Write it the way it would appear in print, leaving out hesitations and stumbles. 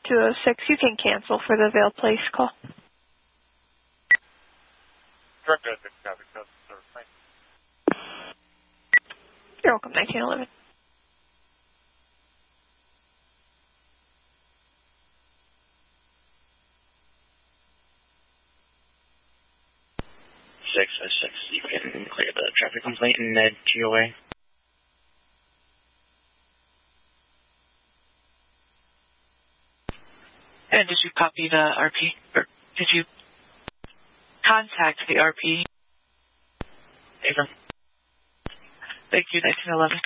206, you can cancel for the Vail Place call. Direct 206, copy. You're welcome, 1911. You can clear the traffic complaint and Ned GOA. And did you copy the RP? Or did you contact the RP? Abram. Thank you, 1911.